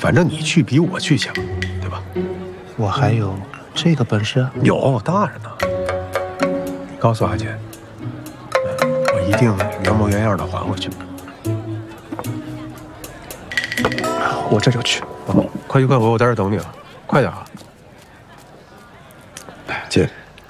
反正你去比我去强，对吧？ 我还有这个本事啊？ 有，当然呢。你告诉阿姐，我一定原模原样的还回去。 我这就去。 快去快回，我在这等你了，快点啊！姐，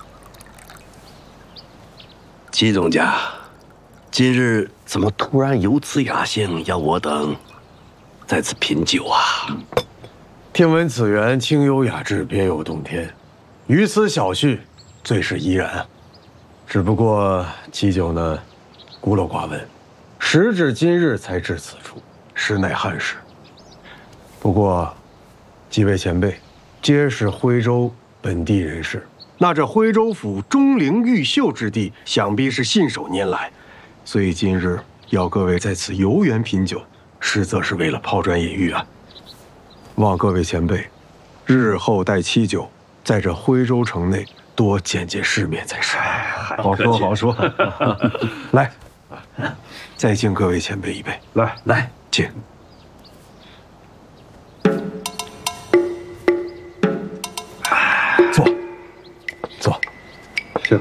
齐东家，今日怎么突然有此雅兴，要我等在此品酒啊？ 听闻此园清幽雅致，别有洞天，于此小叙，最是怡然。只不过齐酒呢，孤陋寡闻，时至今日才至此处，实乃憾事。不过，几位前辈皆是徽州本地人士，那这徽州府钟灵毓秀之地，想必是信手拈来，所以今日要各位在此游园品酒，实则是为了抛砖引玉啊。望各位前辈，日后待期酒，在这徽州城内多见见世面才是。好说好说。来，再敬各位前辈一杯。来，敬。坐。 是。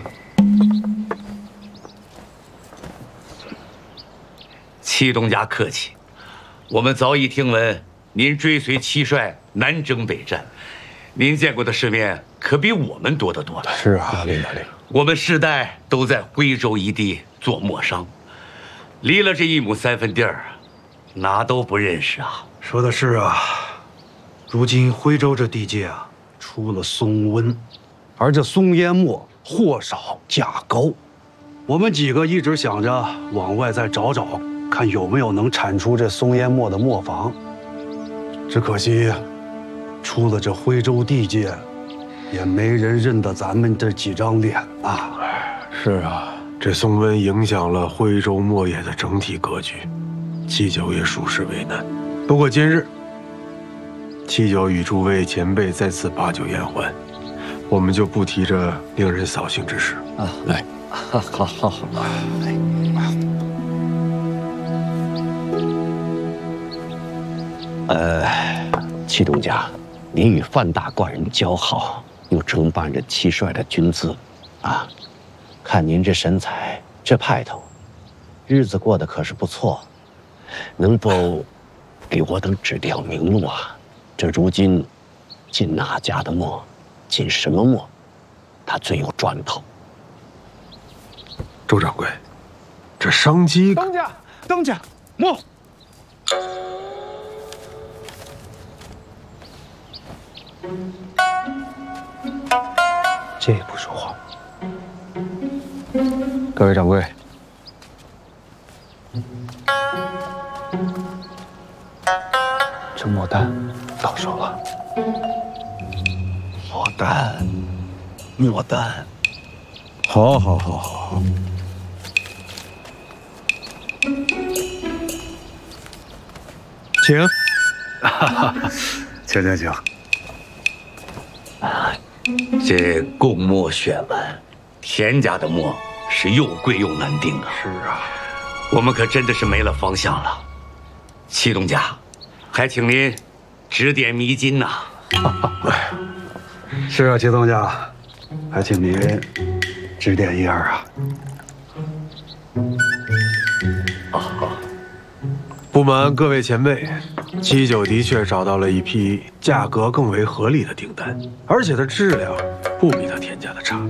齐东家客气，我们早已听闻您追随齐帅南征北战，您见过的世面可比我们多得多了。 是啊，哪里。 我们世代都在徽州一地做墨商，离了这1亩3分地儿，哪都不认识啊。 说的是啊，如今徽州这地界啊，出了松瘟，而这松烟墨货少价高，我们几个一直想着往外再找找，看有没有能产出这松烟墨的磨坊。只可惜，出了这徽州地界，也没人认得咱们这几张脸啊。 是啊，这松瘟影响了徽州墨业的整体格局，七九也属实为难。不过今日，七九与诸位前辈再次把酒言欢，我们就不提这令人扫兴之事啊。来， 好，齐东家，您与范大官人交好，又承办着齐帅的军资，啊，看您这身材，这派头，日子过得可是不错，能否给我等指条明路啊？这如今进哪家的墨，进什么墨，他最有赚头。 周掌柜，这商机…… 当家，墨。这也不说话。 各位掌柜， 这墨丹到手了。 墨丹， 好。请， 请。 这贡墨选完，田家的墨是又贵又难定啊。 是啊， 我们可真的是没了方向了。齐东家，还请您指点迷津呐。 是啊，齐东家，还请您指点一二啊。 不瞒各位前辈，七九的确找到了一批价格更为合理的订单，而且它质量不比他田家的差。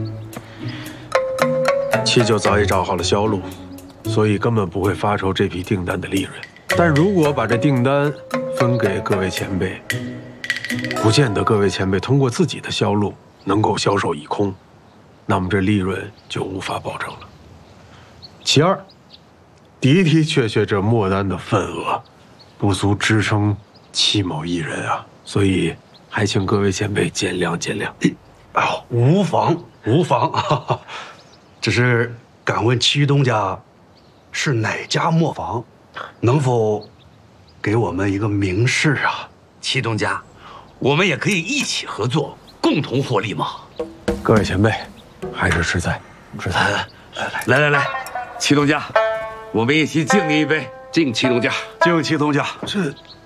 七九早已找好了销路，所以根本不会发愁这批订单的利润。但如果把这订单分给各位前辈，不见得各位前辈通过自己的销路能够销售一空，那么这利润就无法保证了。其二，的确这墨丹的份额不足支撑戚某一人啊，所以还请各位前辈见谅。 啊，无妨，只是敢问齐东家是哪家磨坊，能否给我们一个明示啊？ 齐东家，我们也可以一起合作，共同获利嘛。 各位前辈，还是吃菜。 来，齐东家，我们一起敬您一杯。 敬齐东家， 敬齐东家。